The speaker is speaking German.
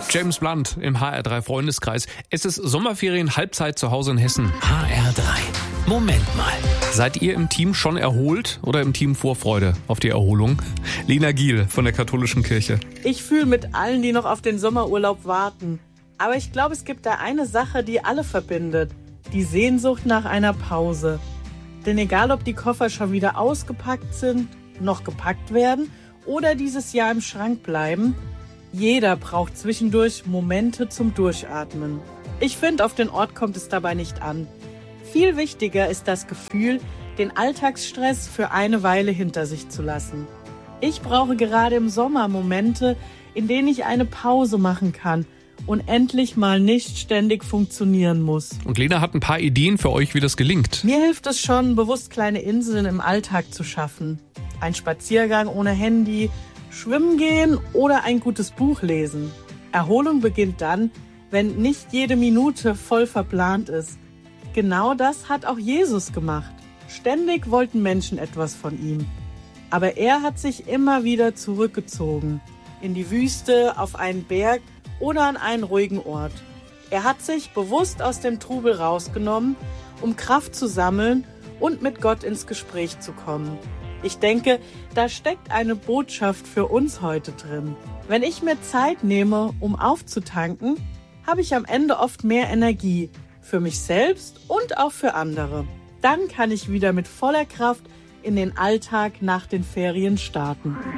James Blunt im HR3 Freundeskreis. Es ist Sommerferien, Halbzeit zu Hause in Hessen. HR3. Moment mal. Seid ihr im Team schon erholt oder im Team Vorfreude auf die Erholung? Lena Giel von der Katholischen Kirche. Ich fühle mit allen, die noch auf den Sommerurlaub warten. Aber ich glaube, es gibt da eine Sache, die alle verbindet. Die Sehnsucht nach einer Pause. Denn egal, ob die Koffer schon wieder ausgepackt sind, noch gepackt werden oder dieses Jahr im Schrank bleiben, jeder braucht zwischendurch Momente zum Durchatmen. Ich finde, auf den Ort kommt es dabei nicht an. Viel wichtiger ist das Gefühl, den Alltagsstress für eine Weile hinter sich zu lassen. Ich brauche gerade im Sommer Momente, in denen ich eine Pause machen kann und endlich mal nicht ständig funktionieren muss. Und Lena hat ein paar Ideen für euch, wie das gelingt. Mir hilft es schon, bewusst kleine Inseln im Alltag zu schaffen. Ein Spaziergang ohne Handy, schwimmen gehen oder ein gutes Buch lesen. Erholung beginnt dann, wenn nicht jede Minute voll verplant ist. Genau das hat auch Jesus gemacht. Ständig wollten Menschen etwas von ihm. Aber er hat sich immer wieder zurückgezogen. In die Wüste, auf einen Berg oder an einen ruhigen Ort. Er hat sich bewusst aus dem Trubel rausgenommen, um Kraft zu sammeln und mit Gott ins Gespräch zu kommen. Ich denke, da steckt eine Botschaft für uns heute drin. Wenn ich mir Zeit nehme, um aufzutanken, habe ich am Ende oft mehr Energie für mich selbst und auch für andere. Dann kann ich wieder mit voller Kraft in den Alltag nach den Ferien starten.